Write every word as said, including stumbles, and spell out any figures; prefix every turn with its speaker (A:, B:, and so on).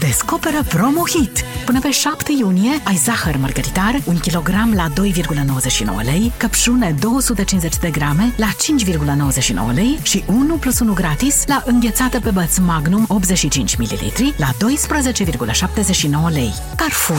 A: Descoperă Promohit! Până pe șapte iunie ai zahăr mărgăritar un kilogram la doi virgulă nouăzeci și nouă lei, căpșune două sute cincizeci de grame la cinci virgulă nouăzeci și nouă lei și unu plus unu gratis la înghețată pe băț Magnum optzeci și cinci mililitri la doisprezece virgulă șaptezeci și nouă lei. Carrefour.